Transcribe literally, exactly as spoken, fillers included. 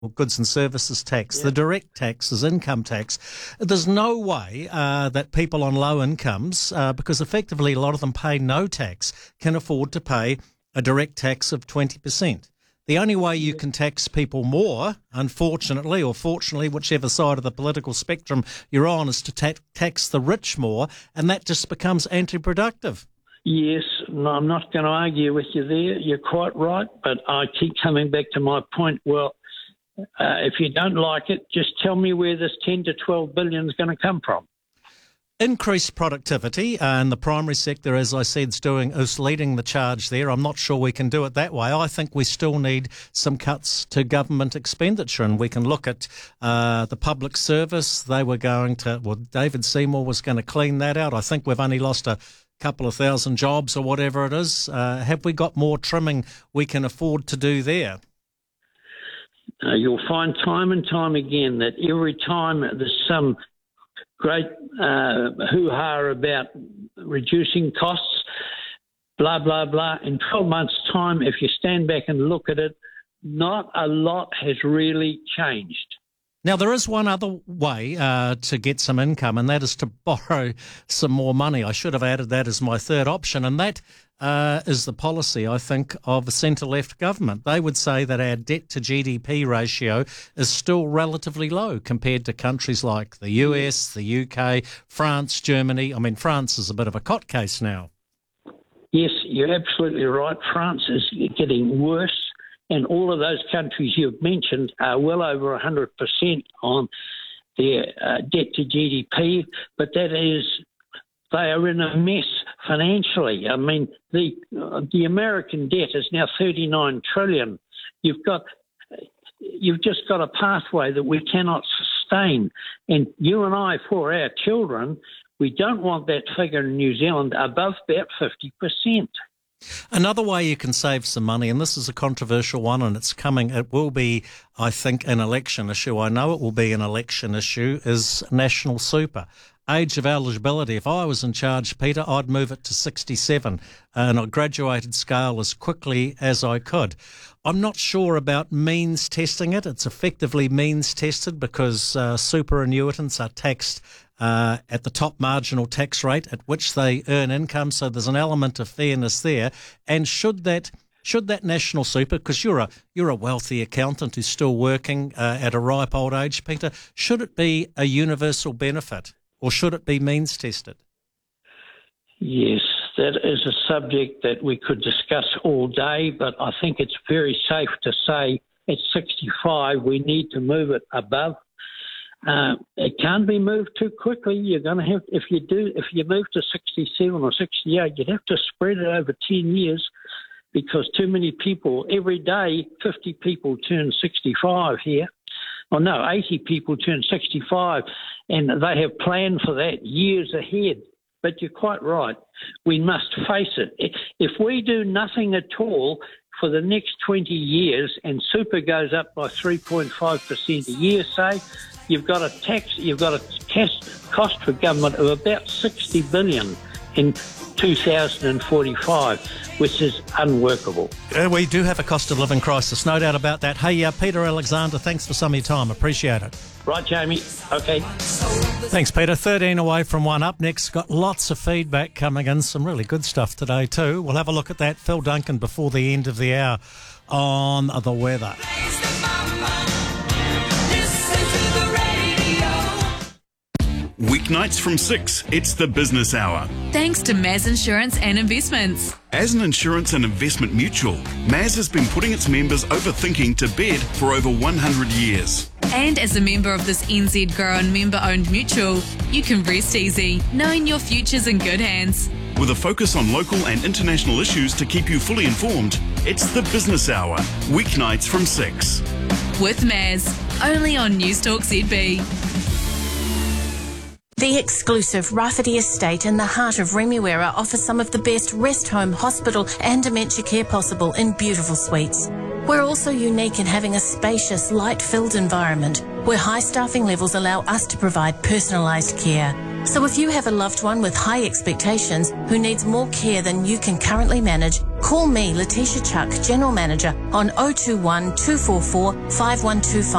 goods and services tax, yeah. the direct taxes, income tax. There's no way uh, that people on low incomes, uh, because effectively a lot of them pay no tax, can afford to pay a direct tax of twenty percent. The only way you can tax people more, unfortunately or fortunately, whichever side of the political spectrum you're on, is to ta- tax the rich more, and that just becomes anti-productive. Yes, no, I'm not going to argue with you there. You're quite right, but I keep coming back to my point. Well, uh, if you don't like it, just tell me where this ten to twelve billion is going to come from. Increased productivity, uh, and the primary sector, as I said, is doing is leading the charge there. I'm not sure we can do it that way. I think we still need some cuts to government expenditure, and we can look at uh, the public service. They were going to, well, David Seymour was going to clean that out. I think we've only lost a couple of thousand jobs or whatever it is. Uh, have we got more trimming we can afford to do there? Uh, you'll find time and time again that every time there's some great uh, hoo-ha about reducing costs, blah, blah, blah. In twelve months' time, if you stand back and look at it, not a lot has really changed. Now, there is one other way uh, to get some income, and that is to borrow some more money. I should have added that as my third option, and that uh, is the policy, I think, of the centre-left government. They would say that our debt to G D P ratio is still relatively low compared to countries like the U S, the U K, France, Germany. I mean, France is a bit of a cot case now. Yes, you're absolutely right. France is getting worse. And all of those countries you've mentioned are well over one hundred percent on their uh, debt to G D P, but that is, they are in a mess financially. I mean, the uh, the American debt is now thirty-nine trillion dollars. You've got, you've just got a pathway that we cannot sustain. And you and I, for our children, we don't want that figure in New Zealand above about fifty percent. Another way you can save some money, and this is a controversial one, and it's coming, it will be, I think, an election issue. I know it will be an election issue, is national super. Age of eligibility. If I was in charge, Peter, I'd move it to sixty-seven and a graduated scale as quickly as I could. I'm not sure about means testing it. It's effectively means tested because uh, super annuitants are taxed Uh, at the top marginal tax rate at which they earn income, so there's an element of fairness there. And should that should that national super, because you're a you're a wealthy accountant who's still working uh, at a ripe old age, Peter, should it be a universal benefit or should it be means tested? Yes, that is a subject that we could discuss all day, but I think it's very safe to say at sixty-five we need to move it above. Uh, it can't be moved too quickly. You're going to have, if you do, if you move to sixty-seven or sixty-eight, you'd have to spread it over ten years because too many people, every day, fifty people turn sixty-five here. Or no, eighty people turn sixty-five, and they have planned for that years ahead. But you're quite right. We must face it. If we do nothing at all for the next twenty years and super goes up by three point five percent a year, say, you've got a tax, you've got a cash cost for government of about sixty billion dollars in two thousand forty-five, which is unworkable. Uh, we do have a cost of living crisis, no doubt about that. Hey, uh, Peter Alexander, thanks for some of your time. Appreciate it. Right, Jamie. Okay. Thanks, Peter. thirteen away from one up. Next, got lots of feedback coming in. Some really good stuff today too. We'll have a look at that. Phil Duncan before the end of the hour on the weather. Weeknights from six, it's the Business Hour. Thanks to Maz Insurance and Investments. As an insurance and investment mutual, Maz has been putting its members overthinking to bed for over one hundred years. And as a member of this N Z grown member-owned mutual, you can rest easy, knowing your future's in good hands. With a focus on local and international issues to keep you fully informed, it's the Business Hour, weeknights from six. With Maz, only on Newstalk Z B. The exclusive Rafferty Estate in the heart of Remuera offers some of the best rest home, hospital and dementia care possible in beautiful suites. We're also unique in having a spacious, light-filled environment where high staffing levels allow us to provide personalised care. So if you have a loved one with high expectations who needs more care than you can currently manage, call Call me, Letitia Chuck, General Manager, on oh two one, two four four, five one two five.